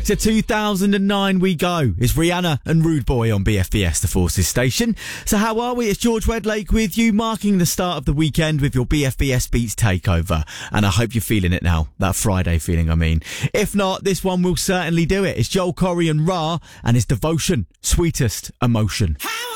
To 2009 we go. It's Rihanna and Rude Boy on BFBS, the Forces station. So how are we? It's George Wedlake with you, marking the start of the weekend with your BFBS Beats takeover. And I hope you're feeling it now. That Friday feeling, I mean. If not, this one will certainly do it. It's Joel Corry and Ra, and it's Devotion, Sweetest Emotion. How